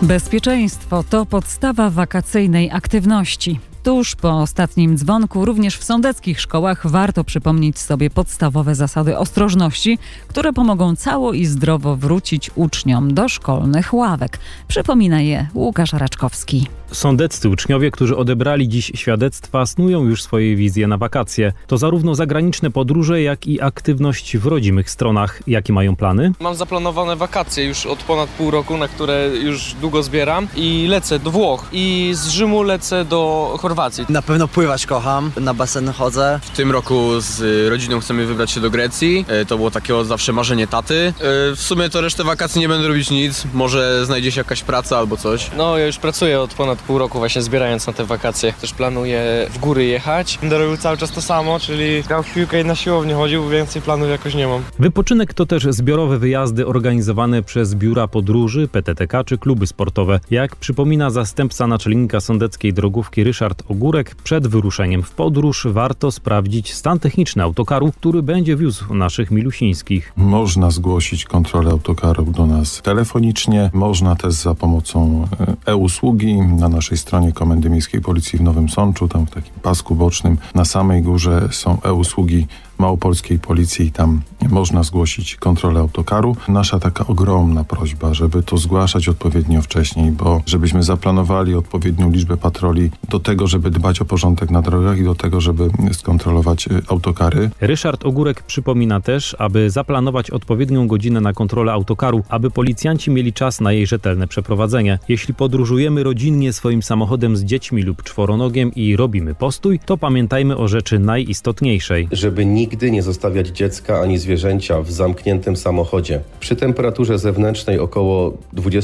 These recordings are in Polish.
Bezpieczeństwo to podstawa wakacyjnej aktywności. Tuż po ostatnim dzwonku również w sądeckich szkołach warto przypomnieć sobie podstawowe zasady ostrożności, które pomogą cało i zdrowo wrócić uczniom do szkolnych ławek. Przypomina je Łukasz Raczkowski. Sądeccy uczniowie, którzy odebrali dziś świadectwa, snują już swoje wizje na wakacje. To zarówno zagraniczne podróże, jak i aktywność w rodzimych stronach. Jakie mają plany? Mam zaplanowane wakacje już od ponad pół roku, na które już długo zbieram i lecę do Włoch i z Rzymu lecę do Chorwacji. Na pewno pływać kocham, na basen chodzę. W tym roku z rodziną chcemy wybrać się do Grecji. To było takie zawsze marzenie taty. W sumie to resztę wakacji nie będę robić nic. Może znajdzie się jakaś praca albo coś. No ja już pracuję od ponad pół roku właśnie zbierając na te wakacje. Też planuję w góry jechać. Będę robił cały czas to samo, czyli grał w piłkę i na siłownię chodził, więcej planów jakoś nie mam. Wypoczynek to też zbiorowe wyjazdy organizowane przez biura podróży, PTTK czy kluby sportowe. Jak przypomina zastępca naczelnika sądeckiej drogówki Ryszard Ogórek, przed wyruszeniem w podróż warto sprawdzić stan techniczny autokaru, który będzie wiózł naszych milusińskich. Można zgłosić kontrolę autokaru do nas telefonicznie, można też za pomocą e-usługi na naszej stronie Komendy Miejskiej Policji w Nowym Sączu, tam w takim pasku bocznym na samej górze są e-usługi Małopolskiej Policji i tam można zgłosić kontrolę autokaru. Nasza taka ogromna prośba, żeby to zgłaszać odpowiednio wcześniej, bo żebyśmy zaplanowali odpowiednią liczbę patroli do tego, żeby dbać o porządek na drogach i do tego, żeby skontrolować autokary. Ryszard Ogórek przypomina też, aby zaplanować odpowiednią godzinę na kontrolę autokaru, aby policjanci mieli czas na jej rzetelne przeprowadzenie. Jeśli podróżujemy rodzinnie swoim samochodem z dziećmi lub czworonogiem i robimy postój, to pamiętajmy o rzeczy najistotniejszej. Żeby nigdy nie zostawiać dziecka ani zwierzęcia w zamkniętym samochodzie. Przy temperaturze zewnętrznej około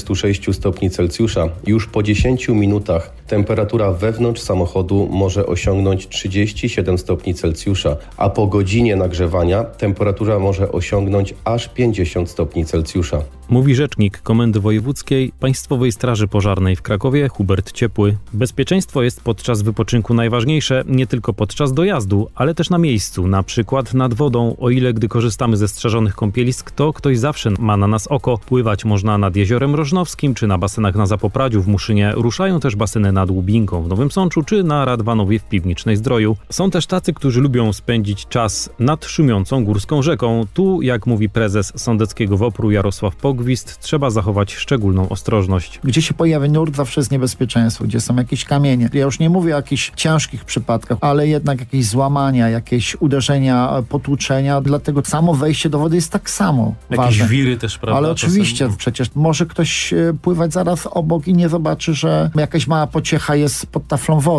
26 stopni Celsjusza już po 10 minutach temperatura wewnątrz samochodu może osiągnąć 37 stopni Celsjusza, a po godzinie nagrzewania temperatura może osiągnąć aż 50 stopni Celsjusza. Mówi rzecznik Komendy Wojewódzkiej Państwowej Straży Pożarnej w Krakowie Hubert Ciepły. Bezpieczeństwo jest podczas wypoczynku najważniejsze, nie tylko podczas dojazdu, ale też na miejscu, na przykład nad wodą. O ile gdy korzystamy ze strzeżonych kąpielisk, to ktoś zawsze ma na nas oko. Pływać można nad Jeziorem Rożnowskim czy na basenach na Zapopradziu w Muszynie. Ruszają też baseny nad Łubinką w Nowym Sączu czy na Radwanowie w Piwnicznej Zdroju. Są też tacy, którzy lubią spędzić czas nad szumiącą górską rzeką. Tu, jak mówi prezes sądeckiego WOPR-u Jarosław Pogwist, trzeba zachować szczególną ostrożność. Gdzie się pojawia nurt, zawsze jest niebezpieczeństwo, gdzie są jakieś kamienie. Ja już nie mówię o jakichś ciężkich przypadkach, ale jednak jakieś złamania, jakieś uderzenia, potłuczenia, dlatego samo wejście do wody jest tak samo ważne. Jakieś wiry też, prawda? Ale oczywiście, przecież może ktoś pływać zaraz obok i nie zobaczy, że jakaś mała pociecha jest pod taflą wody.